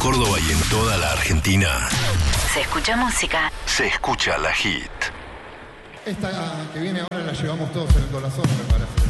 Córdoba y en toda la Argentina. Se escucha música. Se escucha La Hit. Esta que viene ahora la llevamos todos en el corazón, me parece.